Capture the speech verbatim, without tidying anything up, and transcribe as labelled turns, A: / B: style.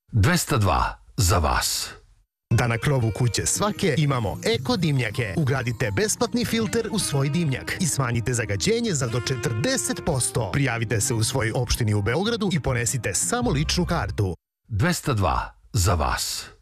A: dvesta dva za vas.
B: Da na krovu kuće svake imamo eko dimnjake. Ugradite besplatni filter u svoj dimnjak i smanjite zagađenje za do četrdeset posto. Prijavite se u svojoj opštini u Beogradu i ponesite samo ličnu kartu.
A: dvesta dva za vas.